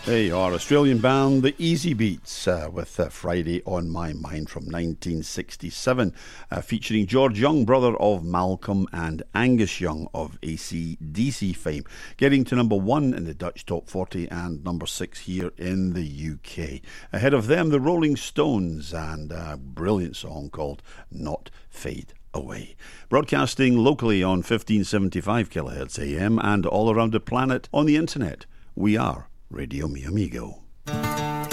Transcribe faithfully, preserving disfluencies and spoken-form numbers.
There you are, Australian band The Easy Beats uh, with uh, Friday on My Mind from nineteen sixty-seven, uh, featuring George Young, brother of Malcolm and Angus Young of A C D C fame, getting to number one in the Dutch Top forty and number six here in the U K. Ahead of them, the Rolling Stones, and a brilliant song called Not Fade Away. Broadcasting locally on fifteen seventy-five kilohertz A M and all around the planet on the internet. We are Radio Mi Amigo.